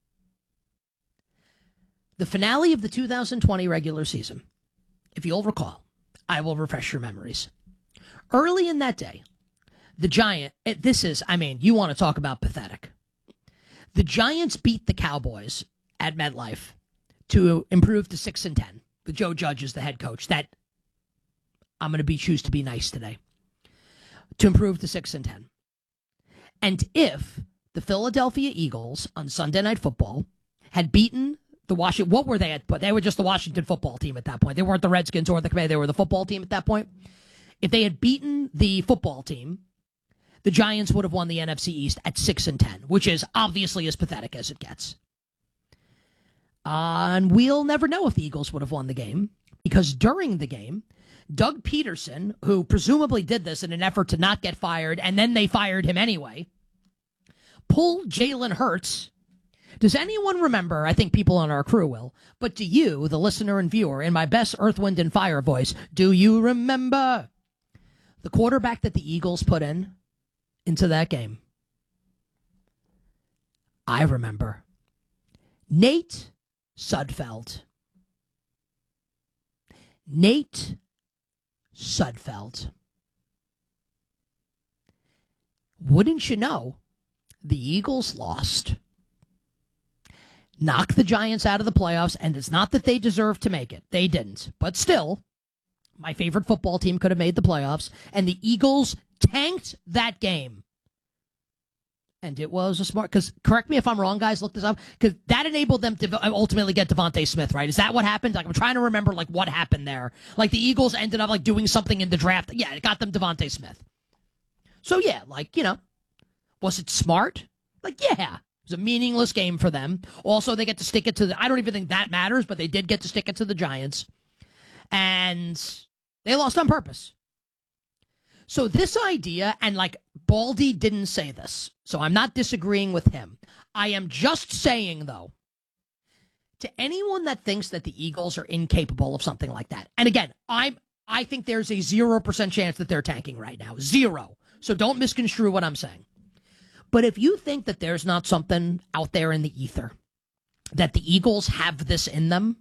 Speaker 1: the finale of the 2020 regular season. If you'll recall, I will refresh your memories. Early in that day, the Giants, you want to talk about pathetic. The Giants beat the Cowboys at MetLife to improve to 6-10, with Joe Judge as the head coach. That I'm going to choose to be nice today. To improve to 6-10. And if the Philadelphia Eagles on Sunday Night Football had beaten the Washington. What were they at? But they were just the Washington football team at that point. They weren't the Redskins or the Commanders. They were the football team at that point. If they had beaten the football team, the Giants would have won the NFC East at 6-10, which is obviously as pathetic as it gets. And we'll never know if the Eagles would have won the game, because during the game, Doug Peterson, who presumably did this in an effort to not get fired, and then they fired him anyway, pulled Jalen Hurts. Does anyone remember? I think people on our crew will. But do you, the listener and viewer, in my best Earth, Wind, and Fire voice, do you remember the quarterback that the Eagles put into that game? I remember. Nate Sudfeld. Nate Sudfeld. Wouldn't you know, the Eagles lost. Knocked the Giants out of the playoffs, and it's not that they deserved to make it. They didn't. But still, my favorite football team could have made the playoffs, and the Eagles tanked that game. And it was a smart, because correct me if I'm wrong, guys, look this up, because that enabled them to ultimately get Devontae Smith, right? Is that what happened? Like, I'm trying to remember, like, what happened there. Like, the Eagles ended up, like, doing something in the draft. Yeah, it got them Devontae Smith. So, yeah, like, you know, was it smart? Like, yeah. It was a meaningless game for them. Also, they get to stick it to I don't even think that matters, but they did get to stick it to the Giants. And they lost on purpose. So this idea, and like Baldy didn't say this, so I'm not disagreeing with him. I am just saying, though, to anyone that thinks that the Eagles are incapable of something like that. And again, I think there's a 0% chance that they're tanking right now. 0. So don't misconstrue what I'm saying. But if you think that there's not something out there in the ether, that the Eagles have this in them,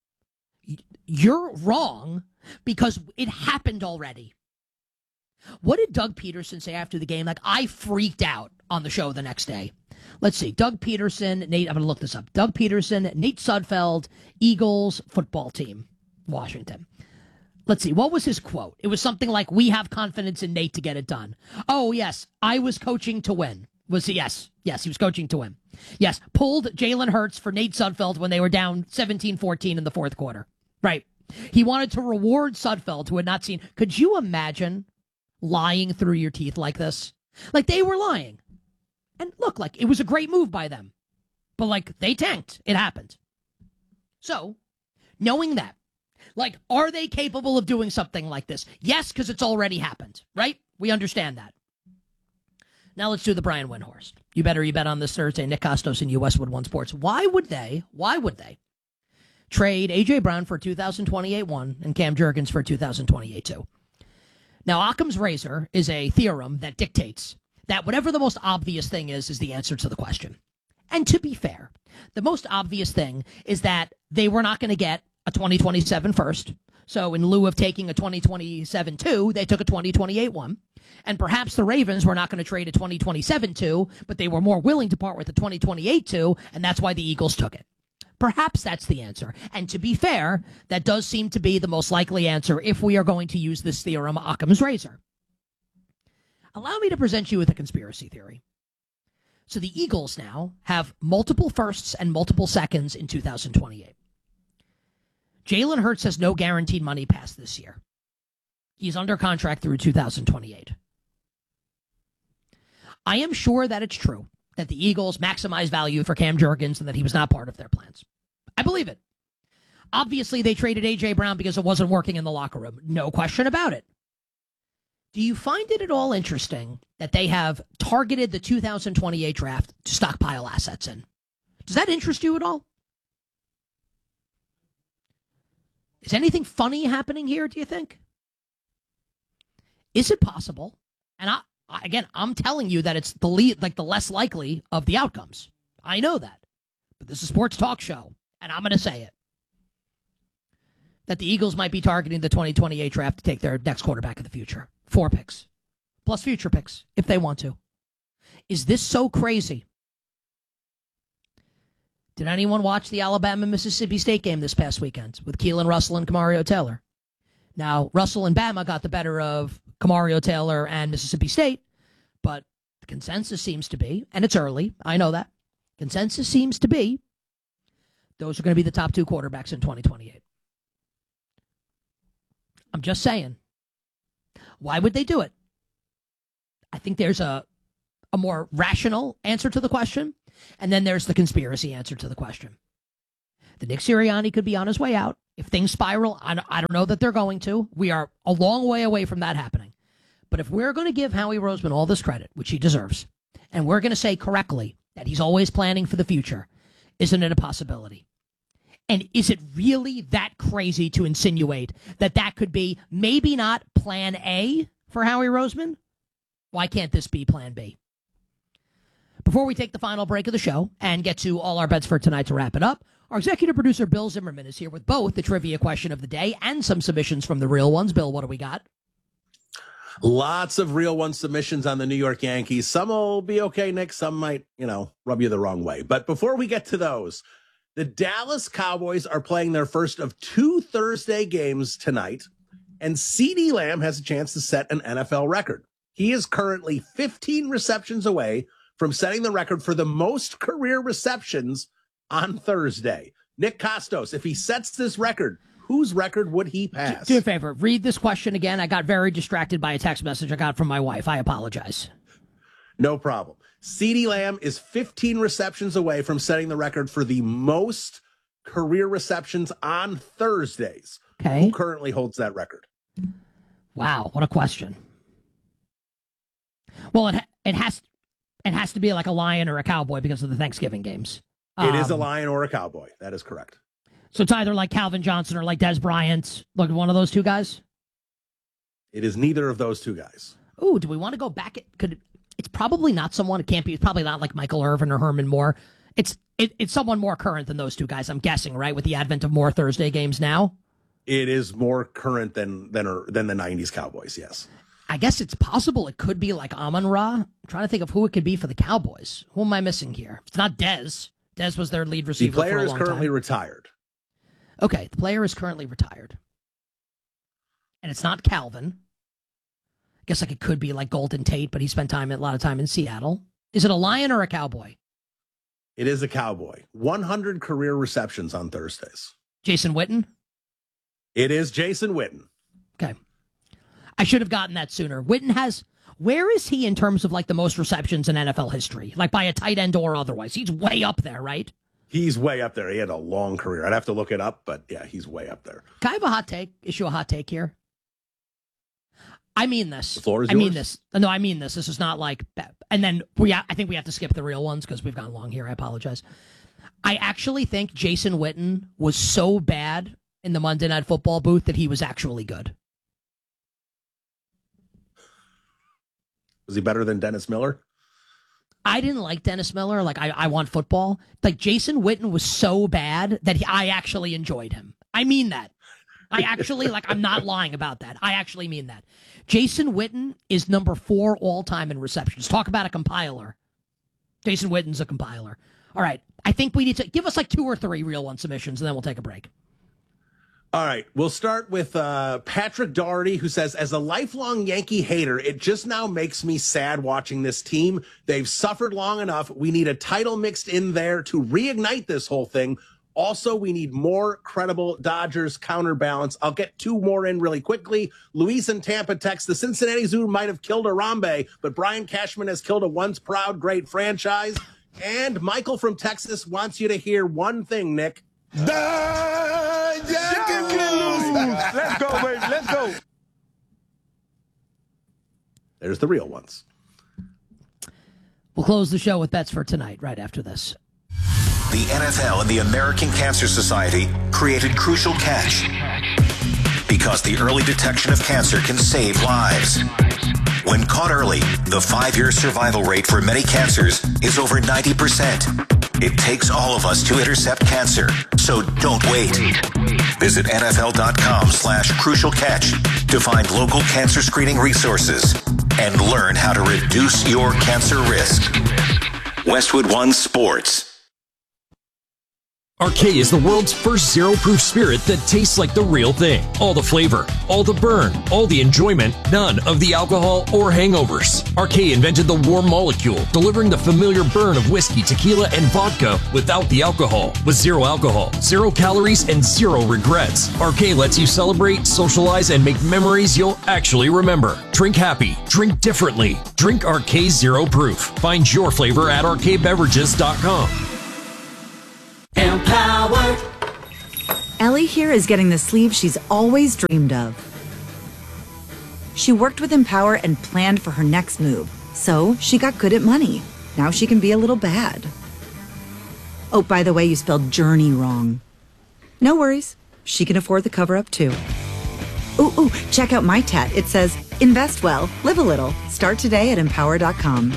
Speaker 1: you're wrong, because it happened already. What did Doug Peterson say after the game? Like, I freaked out on the show the next day. Let's see. Doug Peterson, Nate, I'm going to look this up. Doug Peterson, Nate Sudfeld, Eagles football team, Washington. Let's see. What was his quote? It was something like, "We have confidence in Nate to get it done." Oh, yes. I was coaching to win. Yes, he was coaching to win. Yes, pulled Jalen Hurts for Nate Sudfeld when they were down 17-14 in the fourth quarter. Right. He wanted to reward Sudfeld, who had not seen. Could you imagine lying through your teeth like this? Like, they were lying. And look, like, it was a great move by them. But, like, they tanked. It happened. So, knowing that, like, are they capable of doing something like this? Yes, because it's already happened, right? We understand that. Now let's do the Brian Windhorst. You bet on this Thursday. Nick Costos and Westwood One Sports. Why would they trade A.J. Brown for a 2028 1 and Cam Jurgens for a 2028 2? Now, Occam's razor is a theorem that dictates that whatever the most obvious thing is the answer to the question. And to be fair, the most obvious thing is that they were not going to get a 2027 first. So in lieu of taking a 2027 2, they took a 2028 1. And perhaps the Ravens were not going to trade a 2027 2, but they were more willing to part with the 2028 2, and that's why the Eagles took it. Perhaps that's the answer. And to be fair, that does seem to be the most likely answer if we are going to use this theorem, Occam's razor. Allow me to present you with a conspiracy theory. So the Eagles now have multiple firsts and multiple seconds in 2028. Jalen Hurts has no guaranteed money past this year. He's under contract through 2028. I am sure that it's true that the Eagles maximize value for Cam Jurgens and that he was not part of their plans. I believe it. Obviously, they traded A.J. Brown because it wasn't working in the locker room. No question about it. Do you find it at all interesting that they have targeted the 2028 draft to stockpile assets in? Does that interest you at all? Is anything funny happening here, do you think? Is it possible? And I'm telling you that it's the less likely of the outcomes. I know that. But this is a sports talk show, and I'm going to say it. That the Eagles might be targeting the 2028 draft to take their next quarterback of the future. 4 picks. Plus future picks, if they want to. Is this so crazy? Did anyone watch the Alabama-Mississippi State game this past weekend with Keelan Russell and Kamario Taylor? Now, Russell and Bama got the better of Kamario Taylor and Mississippi State, but The consensus seems to be, and it's early, I know that. Consensus seems to be those are going to be the top 2 quarterbacks in 2028. I'm just saying. Why would they do it? I think there's a more rational answer to the question, and then there's the conspiracy answer to the question. The Nick Sirianni could be on his way out. If things spiral, I don't know that they're going to. We are a long way away from that happening. But if we're going to give Howie Roseman all this credit, which he deserves, and we're going to say correctly that he's always planning for the future, isn't it a possibility? And is it really that crazy to insinuate that that could be maybe not plan A for Howie Roseman? Why can't this be plan B? Before we take the final break of the show and get to all our bets for tonight to wrap it up, our executive producer Bill Zimmerman is here with both the trivia question of the day and some submissions from the real ones. Bill, what do we got?
Speaker 2: Lots of real one submissions on the New York Yankees. Some will be okay, Nick. Some might, rub you the wrong way. But before we get to those, the Dallas Cowboys are playing their first of 2 Thursday games tonight, and CeeDee Lamb has a chance to set an NFL record. He is currently 15 receptions away from setting the record for the most career receptions on Thursday. Nick Kostos, if he sets this record, whose record would he pass?
Speaker 1: Do me a favor. Read this question again. I got very distracted by a text message I got from my wife. I apologize.
Speaker 2: No problem. CeeDee Lamb is 15 receptions away from setting the record for the most career receptions on Thursdays.
Speaker 1: Okay.
Speaker 2: Who currently holds that record?
Speaker 1: Wow, what a question. Well, it has to be like a Lion or a Cowboy because of the Thanksgiving games.
Speaker 2: It is a Lion or a Cowboy. That is correct.
Speaker 1: So it's either like Calvin Johnson or like Des Bryant. Look, one of those 2 guys?
Speaker 2: It is neither of those 2 guys.
Speaker 1: Ooh, do we want to go back? It's probably not someone. It can't be. It's probably not like Michael Irvin or Herman Moore. It's someone more current than those 2 guys, I'm guessing, right? With the advent of more Thursday games now.
Speaker 2: It is more current than the 90s Cowboys, yes.
Speaker 1: I guess it's possible it could be like Amon-Ra. I'm trying to think of who it could be for the Cowboys. Who am I missing here? It's not Dez. Dez was their lead receiver for a long time.
Speaker 2: The player is currently retired.
Speaker 1: Okay, the player is currently retired. And it's not Calvin. I guess like it could be like Golden Tate, but he spent a lot of time in Seattle. Is it a Lion or a Cowboy?
Speaker 2: It is a Cowboy. 100 career receptions on Thursdays.
Speaker 1: Jason Witten?
Speaker 2: It is Jason Witten.
Speaker 1: Okay. I should have gotten that sooner. Witten has... Where is he in terms of like the most receptions in NFL history? Like by a tight end or otherwise? He's way up there, right?
Speaker 2: He's way up there. He had a long career. I'd have to look it up, but yeah, he's way up there.
Speaker 1: Can I have a hot take? Issue a hot take here? I mean this.
Speaker 2: The floor is
Speaker 1: yours.
Speaker 2: I
Speaker 1: mean this. No, I mean this. This is not like... And then I think we have to skip the real ones because we've gone long here. I apologize. I actually think Jason Witten was so bad in the Monday Night Football booth that he was actually good.
Speaker 2: Was he better than Dennis Miller?
Speaker 1: I didn't like Dennis Miller. Like, I want football. Like, Jason Witten was so bad that I actually enjoyed him. I mean that. I actually, I'm not lying about that. I actually mean that. Jason Witten is number 4 all-time in receptions. Talk about a compiler. Jason Witten's a compiler. All right. I think we need to give us 2 or 3 real one submissions, and then we'll take a break.
Speaker 2: All right, we'll start with Patrick Doherty, who says, as a lifelong Yankee hater, it just now makes me sad watching this team. They've suffered long enough. We need a title mixed in there to reignite this whole thing. Also, we need more credible Dodgers counterbalance. I'll get 2 more in really quickly. Luis in Tampa texts, the Cincinnati Zoo might have killed Harambe, but Brian Cashman has killed a once proud great franchise. And Michael from Texas wants you to hear one thing, Nick.
Speaker 3: Let's go, baby. Let's go.
Speaker 2: There's the real ones.
Speaker 1: We'll close the show with bets for tonight right after this.
Speaker 4: The NFL and the American Cancer Society created Crucial Catch because the early detection of cancer can save lives. When caught early, the 5-year survival rate for many cancers is over 90%. It takes all of us to intercept cancer, so don't wait. Visit NFL.com/Crucial Catch to find local cancer screening resources and learn how to reduce your cancer risk. Westwood One Sports.
Speaker 5: RK is the world's first zero-proof spirit that tastes like the real thing. All the flavor, all the burn, all the enjoyment, none of the alcohol or hangovers. RK invented the warm molecule, delivering the familiar burn of whiskey, tequila, and vodka without the alcohol. With zero alcohol, 0 calories, and 0 regrets. RK lets you celebrate, socialize, and make memories you'll actually remember. Drink happy, drink differently. Drink RK Zero Proof. Find your flavor at rkbeverages.com.
Speaker 6: Empowered. Ellie here is getting the sleeve she's always dreamed of. She worked with Empower and planned for her next move, so she got good at money. Now she can be a little bad. Oh, by the way, you spelled journey wrong. No worries. She can afford the cover-up too. Ooh, check out my tat. It says, invest well, live a little. Start today at empower.com.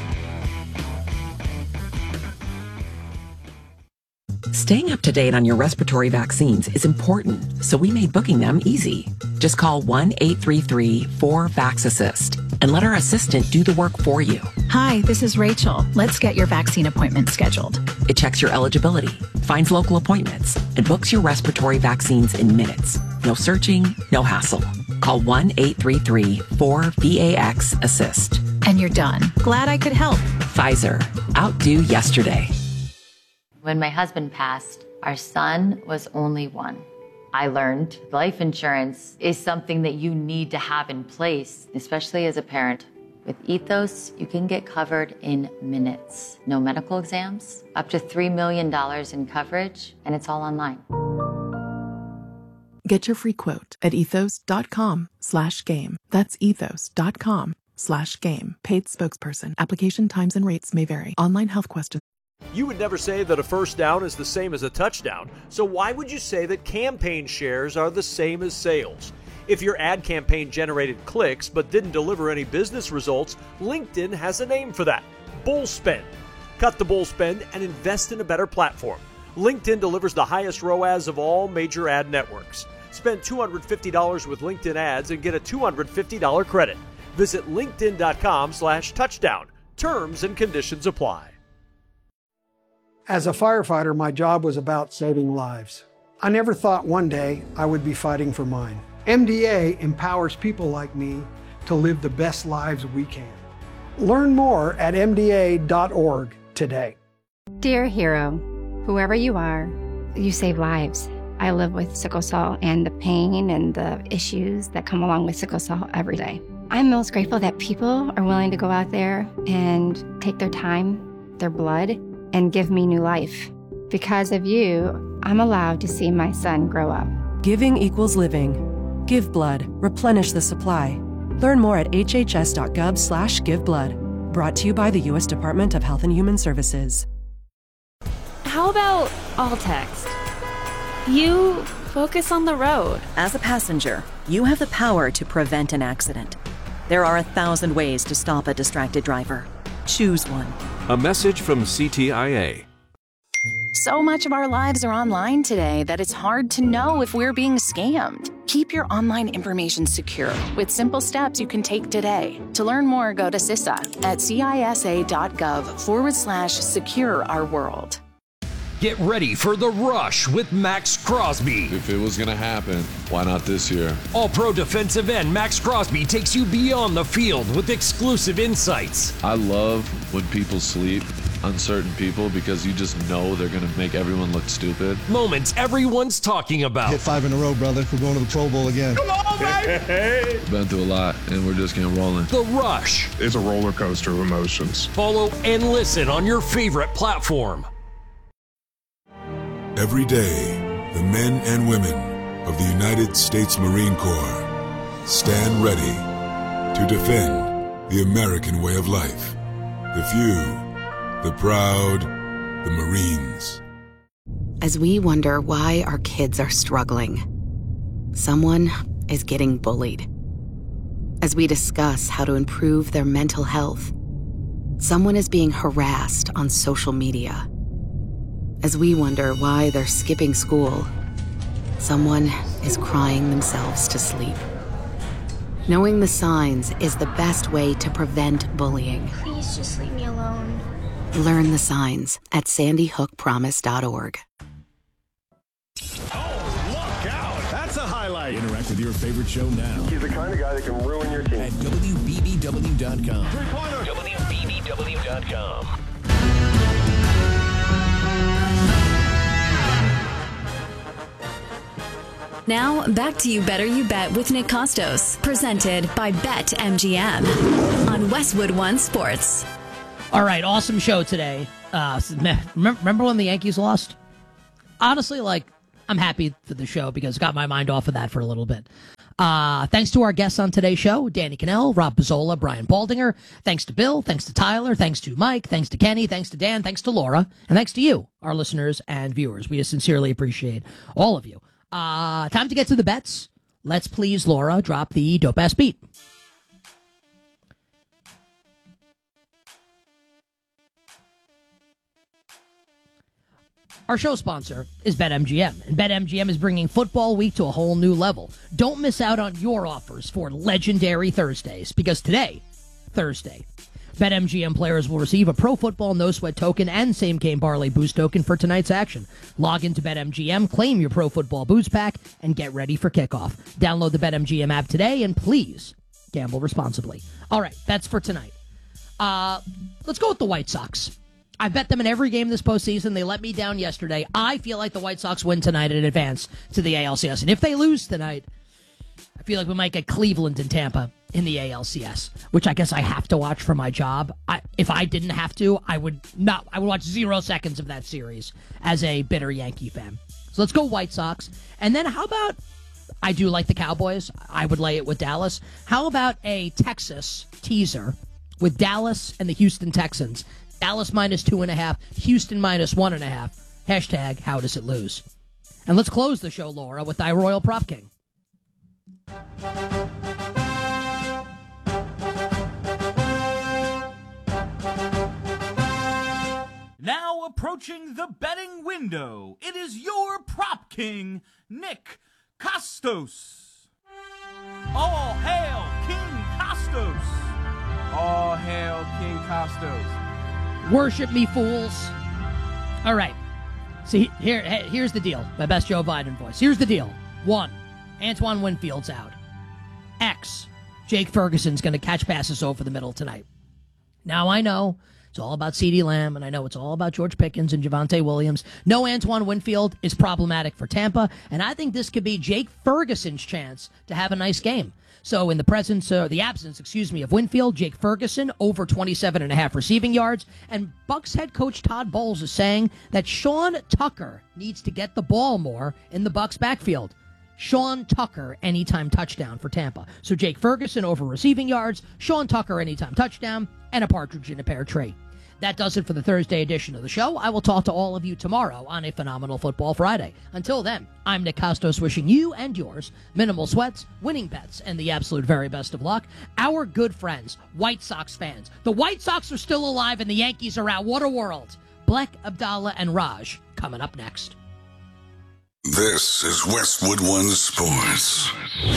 Speaker 7: Staying up to date on your respiratory vaccines is important, so we made booking them easy. Just call 1-833-4-VAX-ASSIST and let our assistant do the work for you.
Speaker 10: Hi, this is Rachel. Let's get your vaccine appointment scheduled.
Speaker 7: It checks your eligibility, finds local appointments, and books your respiratory vaccines in minutes. No searching, no hassle. Call 1-833-4-VAX-ASSIST.
Speaker 10: And you're done. Glad I could help.
Speaker 7: Pfizer. Outdo yesterday.
Speaker 11: When my husband passed, our son was only 1. I learned life insurance is something that you need to have in place, especially as a parent. With Ethos, you can get covered in minutes. No medical exams, up to $3 million in coverage, and it's all online.
Speaker 12: Get your free quote at ethos.com/game. That's ethos.com/game. Paid spokesperson. Application times and rates may vary. Online health questions.
Speaker 16: You would never say that a first down is the same as a touchdown, so why would you say that campaign shares are the same as sales? If your ad campaign generated clicks but didn't deliver any business results, LinkedIn has a name for that: bull spend. Cut the bull spend and invest in a better platform. LinkedIn delivers the highest ROAS of all major ad networks. Spend $250 with LinkedIn ads and get a $250 credit. Visit linkedin.com/touchdown. Terms and conditions apply.
Speaker 13: As a firefighter, my job was about saving lives. I never thought one day I would be fighting for mine. MDA empowers people like me to live the best lives we can. Learn more at MDA.org today.
Speaker 18: Dear hero, whoever you are, you save lives. I live with sickle cell and the pain and the issues that come along with sickle cell every day. I'm most grateful that people are willing to go out there and take their time, their blood, and give me new life. Because of you, I'm allowed to see my son grow up.
Speaker 29: Giving equals living. Give blood. Replenish the supply. Learn more at hhs.gov/giveblood. Brought to you by the U.S. Department of Health and Human Services.
Speaker 30: How about all text? You focus on the road.
Speaker 31: As a passenger, you have the power to prevent an accident. There are 1,000 ways to stop a distracted driver. Choose one.
Speaker 14: A message from CTIA.
Speaker 32: So much of our lives are online today that it's hard to know if we're being scammed. Keep your online information secure with simple steps you can take today. To learn more, go to CISA at cisa.gov/secure our world.
Speaker 5: Get ready for The Rush with Max Crosby.
Speaker 33: If it was going to happen, why not this year?
Speaker 5: All-pro defensive end Max Crosby takes you beyond the field with exclusive insights.
Speaker 33: I love when people sleep on certain people because you just know they're going to make everyone look stupid.
Speaker 5: Moments everyone's talking about.
Speaker 34: Hit 5 in a row, brother. We're going to the Pro Bowl again.
Speaker 33: Come on, baby! Been through a lot, and we're just getting rolling.
Speaker 5: The Rush.
Speaker 35: It's a roller coaster of emotions.
Speaker 5: Follow and listen on your favorite platform.
Speaker 36: Every day, the men and women of the United States Marine Corps stand ready to defend the American way of life. The few, the proud, the Marines.
Speaker 37: As we wonder why our kids are struggling, someone is getting bullied. As we discuss how to improve their mental health, someone is being harassed on social media. As we wonder why they're skipping school, someone is crying themselves to sleep. Knowing the signs is the best way to prevent bullying.
Speaker 38: Please just leave me alone.
Speaker 37: Learn the signs at sandyhookpromise.org.
Speaker 1: right. Interact with your favorite show now.
Speaker 2: He's the kind of guy that can ruin your team.
Speaker 1: At WBBW.com.
Speaker 2: Three-pointer.
Speaker 1: WBBW.com.
Speaker 3: Now, back to You Better You Bet with Nick Costos, presented by BetMGM on Westwood One Sports.
Speaker 8: All right, awesome show today. Remember when the Yankees lost? Honestly, I'm happy for the show because it got my mind off of that for a little bit. Thanks to our guests on today's show, Danny Cannell, Rob Pizzola, Brian Baldinger. Thanks to Bill, thanks to Tyler, thanks to Mike, thanks to Kenny, thanks to Dan, thanks to Laura, and thanks to you, our listeners and viewers. We sincerely appreciate all of you. Time to get to the bets. Let's please, Laura, drop the dope-ass beat. Our show sponsor is BetMGM, and BetMGM is bringing football week to a whole new level. Don't miss out on your offers for legendary Thursdays, because today, Thursday, BetMGM players will receive a Pro Football No Sweat token and Same Game Parlay Boost token for tonight's action. Log into BetMGM, claim your Pro Football Boost pack, and get ready for kickoff. Download the BetMGM app today, and please gamble responsibly. All right, that's for tonight. Let's go with the White Sox. I bet them in every game this postseason. They let me down yesterday. I feel like the White Sox win tonight and advance to the ALCS. And if they lose tonight, I feel like we might get Cleveland and Tampa in the ALCS, which I guess I have to watch for my job. If I didn't have to, I would watch 0 seconds of that series as a bitter Yankee fan. So let's go White Sox. And then how about, I do like the Cowboys. I would lay it with Dallas. How about a Texas teaser with Dallas and the Houston Texans? Dallas -2.5, Houston -1.5. Hashtag, how does it lose? And let's close the show, Laura, with thy Royal Prop King.
Speaker 9: Now approaching the betting window, it is your Prop King, Nick Costos. All hail King Costos.
Speaker 15: All hail King Costos.
Speaker 8: Worship me, fools. All right. See, here's the deal. My best Joe Biden voice. Here's the deal. 1, Antoine Winfield's out. X, Jake Ferguson's going to catch passes over the middle tonight. Now, I know it's all about CeeDee Lamb, and I know it's all about George Pickens and Javonte Williams. No Antoine Winfield is problematic for Tampa, and I think this could be Jake Ferguson's chance to have a nice game. So in the absence of Winfield, Jake Ferguson over 27.5 receiving yards. And Bucs head coach Todd Bowles is saying that Sean Tucker needs to get the ball more in the Bucs backfield. Sean Tucker, anytime touchdown for Tampa. So Jake Ferguson over receiving yards, Sean Tucker anytime touchdown, and a partridge in a pear tree. That does it for the Thursday edition of the show. I will talk to all of you tomorrow on a phenomenal Football Friday. Until then, I'm Nick Costos wishing you and yours minimal sweats, winning bets, and the absolute very best of luck. Our good friends, White Sox fans. The White Sox are still alive and the Yankees are out. What a world. Black, Abdallah, and Raj coming up next.
Speaker 36: This is Westwood One Sports.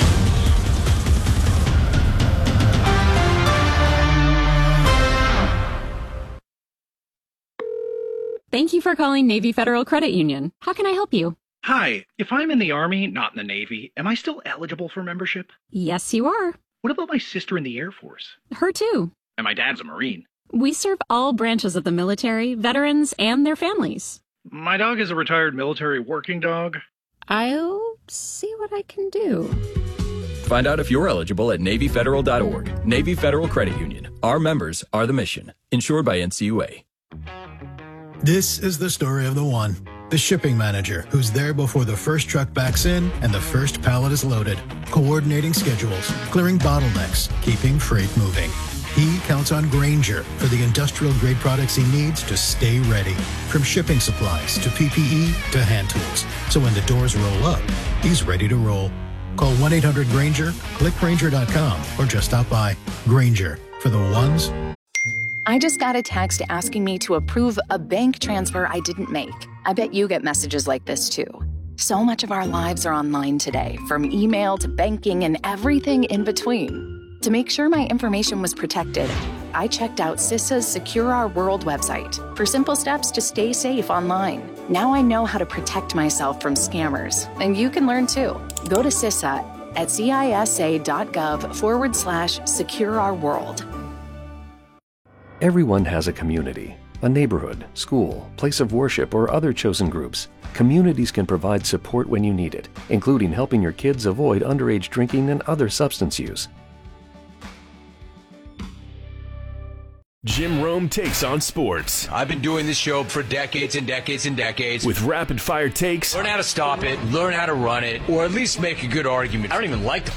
Speaker 17: Thank you for calling Navy Federal Credit Union. How can I help you?
Speaker 19: Hi, if I'm in the Army, not in the Navy, am I still eligible for membership?
Speaker 17: Yes, you are.
Speaker 19: What about my sister in the Air Force?
Speaker 17: Her too.
Speaker 19: And my dad's a Marine.
Speaker 17: We serve all branches of the military, veterans, and their families.
Speaker 19: My dog is a retired military working dog.
Speaker 17: I'll see what I can do.
Speaker 20: Find out if you're eligible at NavyFederal.org. Navy Federal Credit Union. Our members are the mission. Insured by NCUA.
Speaker 21: This is the story of the one, the shipping manager who's there before the first truck backs in and the first pallet is loaded, coordinating schedules, clearing bottlenecks, keeping freight moving. He counts on Grainger for the industrial-grade products he needs to stay ready, from shipping supplies to PPE to hand tools. So when the doors roll up, he's ready to roll. Call 1-800-GRAINGER, click Grainger.com, or just stop by. Grainger, for the ones.
Speaker 32: I just got a text asking me to approve a bank transfer I didn't make. I bet you get messages like this too. So much of our lives are online today, from email to banking and everything in between. To make sure my information was protected, I checked out CISA's Secure Our World website for simple steps to stay safe online. Now I know how to protect myself from scammers, and you can learn too. Go to CISA at cisa.gov/Secure Our World.
Speaker 4: Everyone has a community, a neighborhood, school, place of worship, or other chosen groups. Communities can provide support when you need it, including helping your kids avoid underage drinking and other substance use.
Speaker 14: Jim Rome takes on sports.
Speaker 6: I've been doing this show for decades and decades and decades.
Speaker 14: With rapid fire takes.
Speaker 6: Learn how to stop it, learn how to run it, or at least make a good argument. I don't even like the